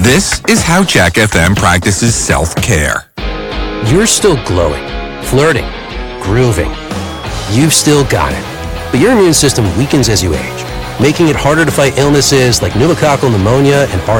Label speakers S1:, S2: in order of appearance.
S1: This is how Jack FM practices self-care.
S2: You're still glowing, flirting, grooving. You've still got it. But your immune system weakens as you age, making it harder to fight illnesses like pneumococcal pneumonia and